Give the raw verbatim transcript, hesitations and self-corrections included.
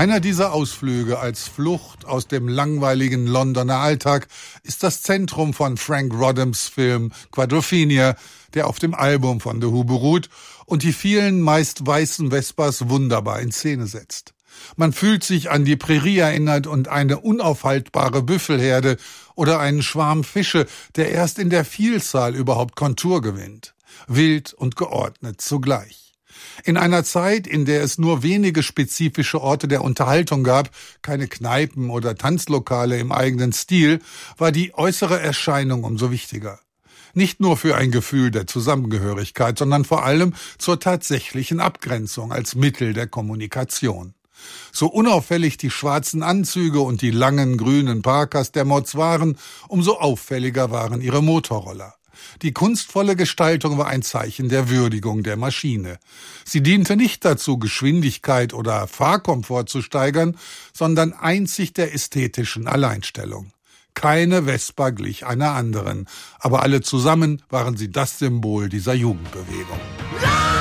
Einer dieser Ausflüge als Flucht aus dem langweiligen Londoner Alltag ist das Zentrum von Frank Rodhams Film Quadrophenia, der auf dem Album von The Who beruht und die vielen meist weißen Vespas wunderbar in Szene setzt. Man fühlt sich an die Prärie erinnert und eine unaufhaltbare Büffelherde oder einen Schwarm Fische, der erst in der Vielzahl überhaupt Kontur gewinnt. Wild und geordnet zugleich. In einer Zeit, in der es nur wenige spezifische Orte der Unterhaltung gab, keine Kneipen oder Tanzlokale im eigenen Stil, war die äußere Erscheinung umso wichtiger. Nicht nur für ein Gefühl der Zusammengehörigkeit, sondern vor allem zur tatsächlichen Abgrenzung als Mittel der Kommunikation. So unauffällig die schwarzen Anzüge und die langen grünen Parkas der Mods waren, umso auffälliger waren ihre Motorroller. Die kunstvolle Gestaltung war ein Zeichen der Würdigung der Maschine. Sie diente nicht dazu, Geschwindigkeit oder Fahrkomfort zu steigern, sondern einzig der ästhetischen Alleinstellung. Keine Vespa glich einer anderen, aber alle zusammen waren sie das Symbol dieser Jugendbewegung.